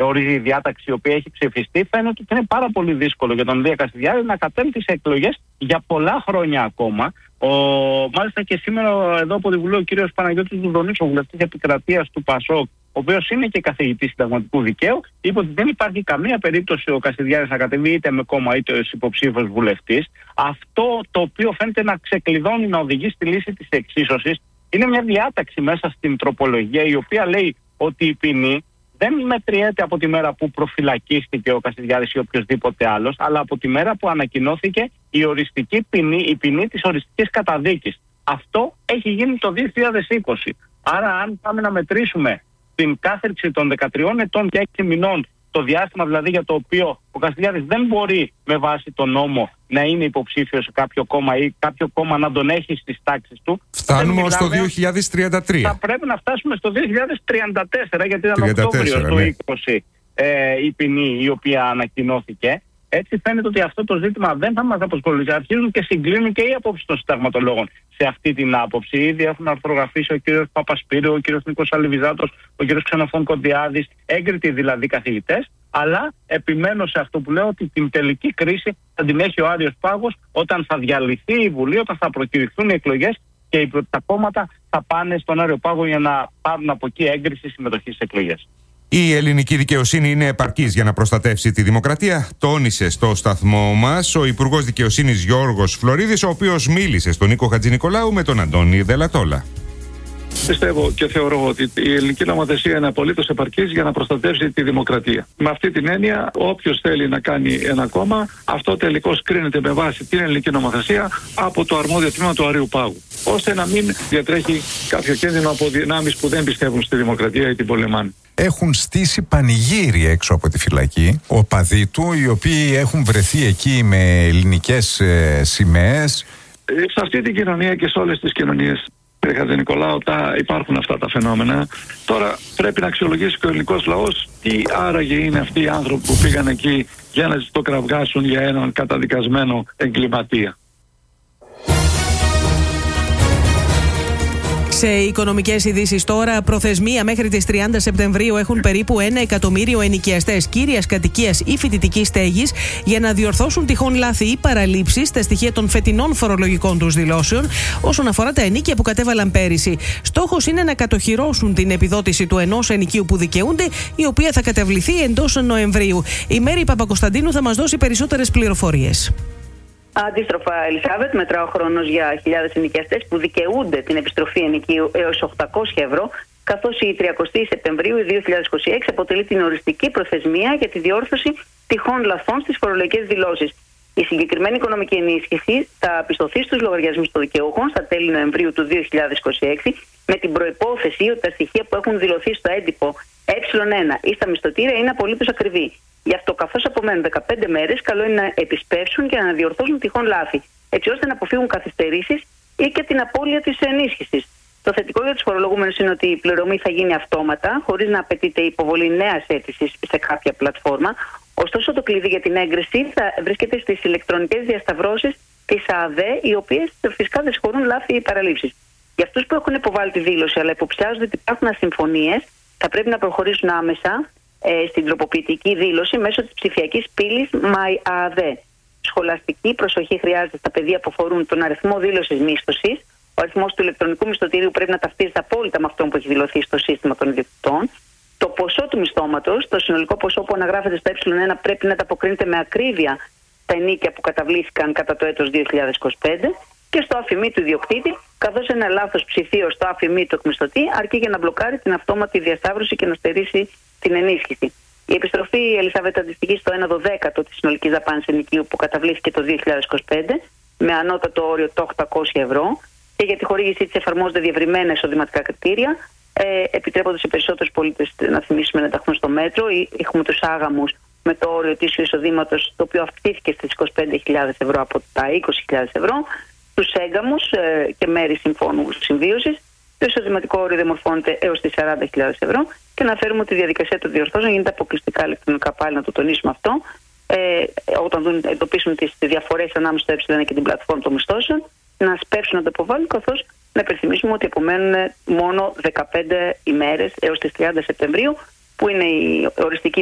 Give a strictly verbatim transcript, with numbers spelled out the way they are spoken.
ορίζει η διάταξη η οποία έχει ψηφιστεί, φαίνεται ότι είναι πάρα πολύ δύσκολο για τον Δία Κασιδιάρη να κατέλθει σε εκλογές για πολλά χρόνια ακόμα. Ο, μάλιστα και σήμερα εδώ από τη Βουλή ο κύριος Παναγιώτης Δουδονής, ο βουλευτής επικρατείας του ΠΑΣΟΚ, ο οποίος είναι και καθηγητής συνταγματικού δικαίου, είπε ότι δεν υπάρχει καμία περίπτωση ο Κασιδιάρης να κατεβεί είτε με κόμμα είτε ως υποψήφιος βουλευτής. Αυτό το οποίο φαίνεται να ξεκλειδώνει, να οδηγεί στη λύση της εξίσωσης, είναι μια διάταξη μέσα στην τροπολογία η οποία λέει ότι η ποινή δεν μετριέται από τη μέρα που προφυλακίστηκε ο Κασιδιάρης ή οποιοδήποτε άλλος, αλλά από τη μέρα που ανακοινώθηκε η οριστική ποινή, η ποινή της οριστικής καταδίκης. Αυτό έχει γίνει το δύο χιλιάδες είκοσι. Άρα, αν πάμε να μετρήσουμε την κάθερξη των δεκατριών ετών και έξι μηνών, το διάστημα δηλαδή για το οποίο ο Κασιδιάρης δεν μπορεί με βάση τον νόμο να είναι υποψήφιος σε κάποιο κόμμα ή κάποιο κόμμα να τον έχει στις τάξεις του. Φτάνουμε ως το δύο χιλιάδες τριάντα τρία. Θα πρέπει να φτάσουμε στο δύο χιλιάδες τριάντα τέσσερα, γιατί ήταν Οκτώβριο του ναι. είκοσι ε, η ποινή η οποία ανακοινώθηκε. Έτσι φαίνεται ότι αυτό το ζήτημα δεν θα μας απασχολήσει. Αρχίζουν και συγκλίνουν και οι απόψεις των συνταγματολόγων σε αυτή την άποψη. Ήδη έχουν αρθρογραφήσει ο κύριος Παπασπύρου, ο κύριος Νίκος Αλιβιζάτος, ο κύριος Ξενοφών Κοντιάδης, έγκριτοι δηλαδή καθηγητές. Αλλά επιμένω σε αυτό που λέω, ότι την τελική κρίση θα την έχει ο Άριος Πάγος όταν θα διαλυθεί η Βουλή, όταν θα προκηρυχθούν οι εκλογές και τα κόμματα θα πάνε στον Άριο Πάγο για να πάρουν από εκεί έγκριση συμμετοχή στις εκλογές. Η ελληνική δικαιοσύνη είναι επαρκής για να προστατεύσει τη δημοκρατία, τόνισε στο σταθμό μας ο Υπουργός Δικαιοσύνης Γιώργος Φλωρίδης, ο οποίος μίλησε στον Νίκο Χατζηνικολάου με τον Αντώνη Δελατόλα. Πιστεύω και θεωρώ ότι η ελληνική νομοθεσία είναι απολύτως επαρκής για να προστατεύσει τη δημοκρατία. Με αυτή την έννοια, όποιος θέλει να κάνει ένα κόμμα, αυτό τελικώς κρίνεται με βάση την ελληνική νομοθεσία από το αρμόδιο τμήμα του Αρείου Πάγου, ώστε να μην διατρέχει κάποιο κίνδυνο από δυνάμεις που δεν πιστεύουν στη δημοκρατία ή την πολεμάνε. Έχουν στήσει πανηγύρι έξω από τη φυλακή, οπαδοί του, οι οποίοι έχουν βρεθεί εκεί με ελληνικές ε, σημαίες. Ε, σε αυτή την κοινωνία και σε όλες τις κοινωνίες, κύριε Χατζηνικολάου, τα υπάρχουν αυτά τα φαινόμενα. Τώρα πρέπει να αξιολογήσει και ο ελληνικός λαός τι άραγε είναι αυτοί οι άνθρωποι που πήγαν εκεί για να ζητοκραυγάσουν για έναν καταδικασμένο εγκληματία. Σε οικονομικές ειδήσεις τώρα, προθεσμία μέχρι τις τριάντα Σεπτεμβρίου έχουν περίπου ένα εκατομμύριο ενοικιαστές κύριας κατοικίας ή φοιτητικής στέγης για να διορθώσουν τυχόν λάθη ή παραλήψεις στα στοιχεία των φετινών φορολογικών τους δηλώσεων όσον αφορά τα ενοίκια που κατέβαλαν πέρυσι. Στόχος είναι να κατοχυρώσουν την επιδότηση του ενός ενοικίου που δικαιούνται, η οποία θα καταβληθεί εντός Νοεμβρίου. Η Μέρη Παπακοσταντίνου θα μας δώσει περισσότερες πληροφορίες. Αντίστροφα, Ελισάβετ, μετρά ο χρόνος για χιλιάδες ενοικιαστές που δικαιούνται την επιστροφή ενοικίου έως οκτακόσια ευρώ, καθώς η τριαντάτη Σεπτεμβρίου δύο χιλιάδες είκοσι έξι αποτελεί την οριστική προθεσμία για τη διόρθωση τυχόν λαθών στις φορολογικές δηλώσεις. Η συγκεκριμένη οικονομική ενίσχυση θα πιστωθεί στους λογαριασμούς των δικαιούχων στα τέλη Νοεμβρίου του δύο χιλιάδες είκοσι έξι, με την προϋπόθεση ότι τα στοιχεία που έχουν δηλωθεί στο έντυπο ε ένα ή στα μισθωτήρια είναι απολύτως ακριβή. Γι' αυτό, καθώς απομένουν δεκαπέντε μέρες, καλό είναι να επισπεύσουν και να διορθώσουν τυχόν λάθη, έτσι ώστε να αποφύγουν καθυστερήσεις ή και την απώλεια της ενίσχυσης. Το θετικό για τους φορολογούμενους είναι ότι η πληρωμή θα γίνει αυτόματα, χωρίς να απαιτείται η υποβολή νέας αίτησης σε κάποια πλατφόρμα. Ωστόσο, το κλειδί για την έγκριση θα βρίσκεται στις ηλεκτρονικές διασταυρώσεις της ΑΔΕ, οι οποίες φυσικά δεν συγχωρούν λάθη ή παραλήψεις. Για αυτούς που έχουν υποβάλει τη δήλωση, αλλά υποψιάζονται ότι υπάρχουν ασυμφωνίες, θα πρέπει να προχωρήσουν άμεσα ε, στην τροποποιητική δήλωση μέσω της ψηφιακής πύλης MyADE. Σχολαστική προσοχή χρειάζεται στα πεδία που αφορούν τον αριθμό δήλωσης μίσθωσης. Ο αριθμός του ηλεκτρονικού μισθωτηρίου πρέπει να ταυτίζεται απόλυτα με αυτόν που έχει δηλωθεί στο σύστημα των ιδιοκτητών. Το ποσό του μισθώματος, το συνολικό ποσό που αναγράφεται στο ε ένα, πρέπει να ανταποκρίνεται με ακρίβεια τα ενίκια που καταβλήθηκαν κατά το έτος δύο χιλιάδες είκοσι πέντε και στο αφημί του ιδιοκτήτη, καθώς ένα λάθος ψηφίο στο αφημί του εκμισθωτή αρκεί για να μπλοκάρει την αυτόματη διασταύρωση και να στερήσει την ενίσχυση. Η επιστροφή, η Ελισάβετ, αντιστοιχεί στο ένα δωδέκατο της συνολικής δαπάνης ενοικίου που καταβλήθηκε το δύο χιλιάδες είκοσι πέντε με ανώτατο όριο το οκτακόσια ευρώ, και για τη χορήγησή της εφαρμόζονται διευρυμένα εισοδηματικά κριτήρια, ε, επιτρέποντας σε περισσότερους πολίτες, να θυμίσουμε, να ενταχθούν στο μέτρο. Έχουμε τους άγαμους με το όριο ετήσιου εισοδήματος, το οποίο αυξήθηκε στις είκοσι πέντε χιλιάδες ευρώ από τα είκοσι χιλιάδες ευρώ, τους έγκαμους ε, και μέρη συμφώνου συμβίωσης. Το εισοδηματικό όριο διαμορφώνεται έως τις σαράντα χιλιάδες ευρώ, και να φέρουμε ότι η διαδικασία του διορθώσεων γίνεται αποκλειστικά ηλεκτρονικά, πάλι να το τονίσουμε αυτό. Ε, όταν δουν, εντοπίσουν τις διαφορές ανάμεσα στο ε ένα και την πλατφόρμα των μισθώσεων, να σπεύσουν να το υποβάλουν, καθώς να υπενθυμίσουμε ότι απομένουν μόνο δεκαπέντε ημέρες έως τις τριάντα Σεπτεμβρίου, που είναι η οριστική